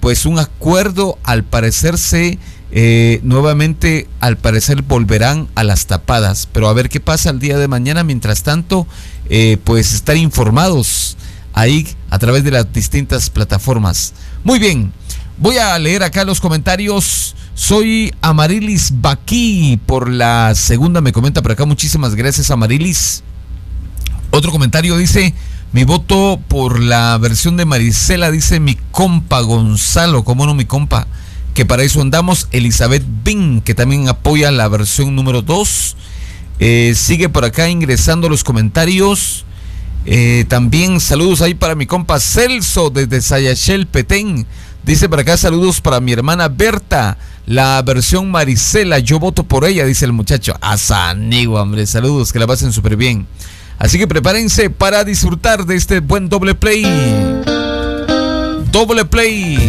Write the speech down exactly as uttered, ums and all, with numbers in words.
pues un acuerdo, al parecerse, eh, nuevamente, al parecer volverán a las tapadas, pero a ver qué pasa el día de mañana. Mientras tanto, eh, pues estar informados ahí a través de las distintas plataformas. Muy bien, voy a leer acá los comentarios. Soy Amarilis Baquí, por la segunda me comenta por acá. Muchísimas gracias, Amarilis. Otro comentario dice: mi voto por la versión de Marisela, dice mi compa Gonzalo. ¿Cómo no, mi compa? Que para eso andamos. Elizabeth Bin, que también apoya la versión número dos. Eh, sigue por acá ingresando los comentarios. Eh, también saludos ahí para mi compa Celso desde Sayachel, Petén. Dice por acá: saludos para mi hermana Berta, la versión Marisela, yo voto por ella, dice el muchacho. Asanigo, hombre, saludos, que la pasen súper bien. Así que prepárense para disfrutar de este buen doble play. Doble play.